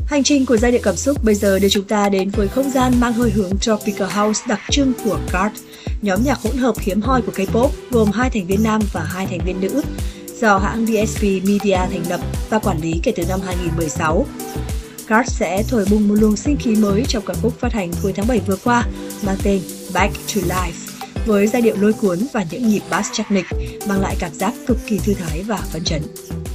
Hành trình của giai điệu cảm xúc bây giờ đưa chúng ta đến với không gian mang hơi hướng Tropical House đặc trưng của Card, nhóm nhạc hỗn hợp hiếm hoi của K-pop gồm 2 thành viên nam và 2 thành viên nữ, do hãng DSP Media thành lập và quản lý kể từ năm 2016. Card sẽ thổi bùng một luồng sinh khí mới trong ca khúc phát hành cuối tháng 7 vừa qua mang tên Back to Life, với giai điệu lôi cuốn và những nhịp bass chắc nịch mang lại cảm giác cực kỳ thư thái và phấn chấn.